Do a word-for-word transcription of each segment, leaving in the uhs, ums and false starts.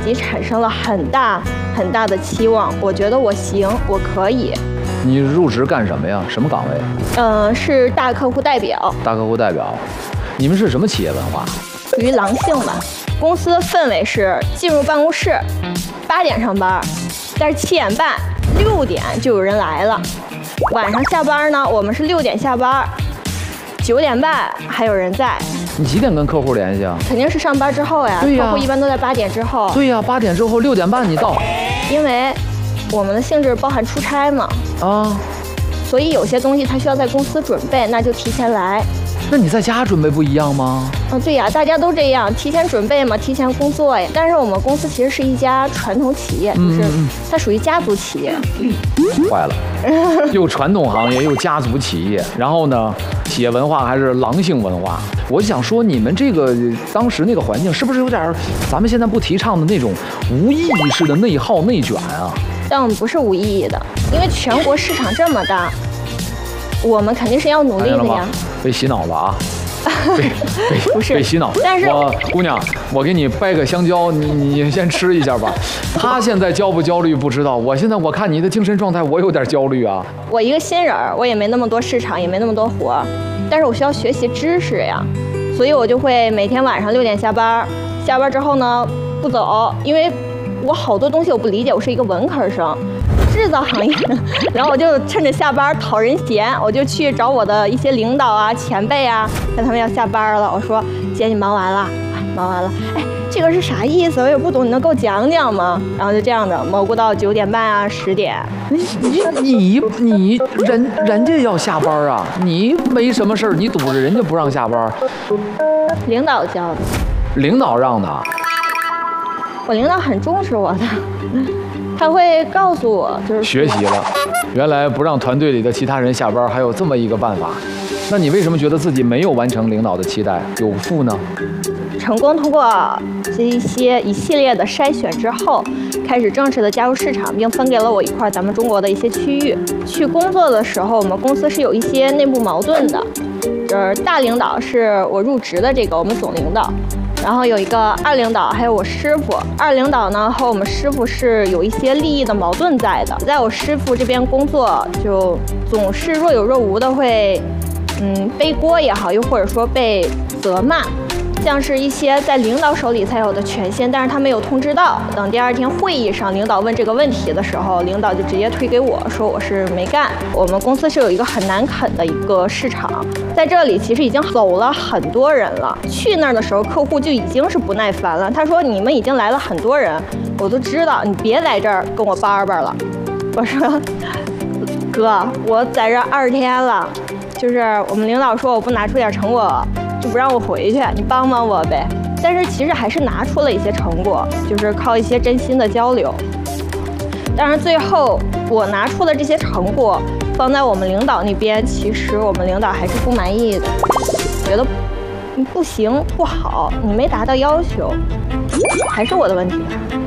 己产生了很大很大的期望，我觉得我行，我可以。 你入职干什么呀？什么岗位？ 嗯、呃，是大客户代表。 大客户代表，你们是什么企业文化？ 属于狼性吧。公司的氛围是进入办公室，八点上班，但是七点半、六点就有人来了。晚上下班呢，我们是六点下班，九点半还有人在。 你几点跟客户联系啊？ 肯定是上班之后呀。 对呀。 客户一般都在八点之后。 对呀，八点之后六点半你到。 因为我们的性质包含出差嘛。啊。所以有些东西它需要在公司准备，那就提前来。 那你在家准备不一样吗？ 嗯，对呀，大家都这样，提前准备嘛，提前工作呀。但是我们公司其实是一家传统企业，就是它属于家族企业。 坏了，又传统行业又家族企业，然后呢，企业文化还是狼性文化。我想说，你们这个当时那个环境是不是有点咱们现在不提倡的那种无意义式的内耗内卷啊？ 但我们不是无意义的，因为全国市场这么大。我们肯定是要努力的呀！ 被洗脑了啊！被被不是被洗脑。 但是我姑娘，我给你掰个香蕉，你你先吃一下吧。他现在焦不焦虑不知道，我现在我看你的精神状态，我有点焦虑啊。 我一个新人儿，我也没那么多市场，也没那么多活儿，但是我需要学习知识呀，所以我就会每天晚上六点下班，下班之后呢不走，因为我好多东西我不理解，我是一个文科生。制造行业，然后我就趁着下班讨人嫌，我就去找我的一些领导啊、前辈啊，看他们要下班了。我说：“姐，你忙完了？哎，忙完了。哎，这个是啥意思？我也不懂，你能给我讲讲吗？”然后就这样的蘑菇到九点半啊、十点。 你你你人人家要下班啊，你没什么事儿，你堵着人家不让下班。 领导教的。 领导让的。 我领导很重视我的。他会告诉我，就是学习了，原来不让团队里的其他人下班还有这么一个办法。那你为什么觉得自己没有完成领导的期待，有负呢？ 成功通过这一些一系列的筛选之后，开始正式的加入市场，并分给了我一块咱们中国的一些区域。去工作的时候，我们公司是有一些内部矛盾的，就是大领导是我入职的这个我们总领导。然后有一个二领导，还有我师傅。二领导呢和我们师傅是有一些利益的矛盾在的，在我师傅这边工作，就总是若有若无的会，嗯，背锅也好，又或者说被责骂，像是一些在领导手里才有的权限，但是他没有通知到。等第二天会议上，领导问这个问题的时候，领导就直接推给我说我是没干。我们公司是有一个很难啃的一个市场。在这里其实已经走了很多人了，去那儿的时候客户就已经是不耐烦了。他说你们已经来了很多人，我都知道，你别在这儿跟我叭叭了。我说哥，我在这二十天了，就是我们领导说我不拿出点成果就不让我回去，你帮帮我呗。但是其实还是拿出了一些成果，就是靠一些真心的交流。但是最后我拿出的这些成果放在我们领导那边，其实我们领导还是不满意的，觉得不行不好，你没达到要求，还是我的问题。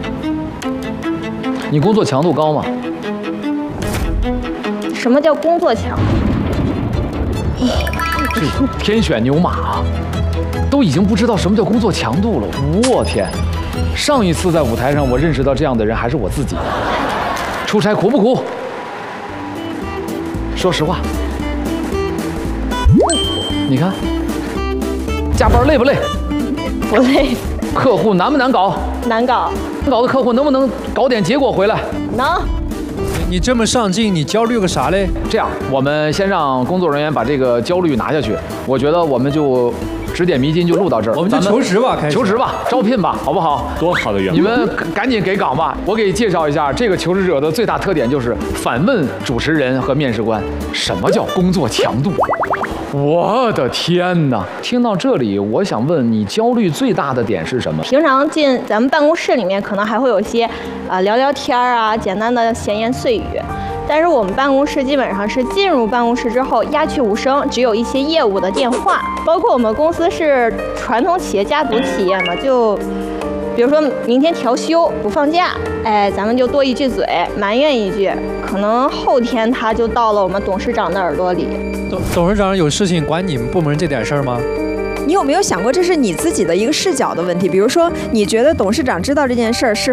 你工作强度高吗？ 什么叫工作强？ 这天选牛马，都已经不知道什么叫工作强度了。我天！上一次在舞台上我认识到这样的人还是我自己。出差苦不苦？说实话，你看，加班累不累？ 不累。 客户难不难搞？ 难搞。 难搞的客户能不能搞点结果回来？ 能。 你这么上进，你焦虑个啥嘞？ 这样，我们先让工作人员把这个焦虑拿下去。我觉得我们就指点迷津就录到这儿， 我们就求职吧，开始求职吧，招聘吧，好不好？ 多好的员工！ 你们赶紧给岗吧。我给介绍一下，这个求职者的最大特点就是反问主持人和面试官：什么叫工作强度？我的天哪！听到这里，我想问你，焦虑最大的点是什么？ 平常进咱们办公室里面，可能还会有一些啊、呃、聊聊天啊，简单的闲言碎语。但是我们办公室基本上是进入办公室之后鸦雀无声，只有一些业务的电话。包括我们公司是传统企业家族企业嘛，就比如说明天调休不放假，哎，咱们就多一句嘴，埋怨一句，可能后天他就到了我们董事长的耳朵里。 董董事长有事情管你们部门这点事儿吗？ 你有没有想过，这是你自己的一个视角的问题？比如说，你觉得董事长知道这件事儿是